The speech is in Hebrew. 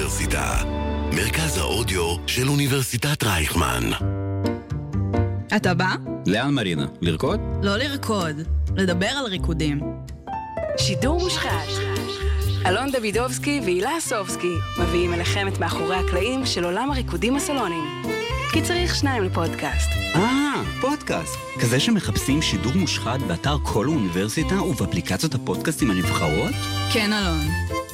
האוניברסיטה, מרכז האודיו של אוניברסיטת רייכמן. אתה בא? לאן מרינה? לרקוד? לא לרקוד, לדבר על ריקודים. שידור מושחת. אלון דוידובסקי והילה סובסקי מביאים אליכם את מאחורי הקלעים של עולם הריקודים הסלוניים. כי צריך שניים לפודקאסט. פודקאסט. כזה שמחפשים שידור מושחת באתר כל האוניברסיטה ובאפליקציות הפודקאסטים הנבחרות? כן, אלון.